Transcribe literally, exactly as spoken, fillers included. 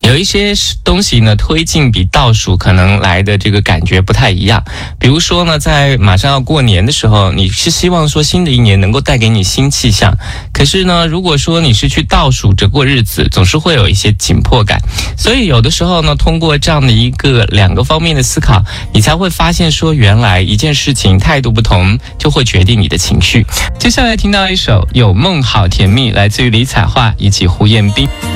有一些东西呢，推进比倒数可能来的这个感觉不太一样。比如说呢，在马上要过年的时候，你是希望说新的一年能够带给你新气象，可是呢，如果说你是去倒数着过日子，总是会有一些紧迫感。所以有的时候呢，通过这样的一个两个方面的思考，你才会发现说，原来一件事情态度不同，就会决定你的情绪。接下来听到一首《有梦好甜蜜》，来自于李彩桦以及胡彦斌。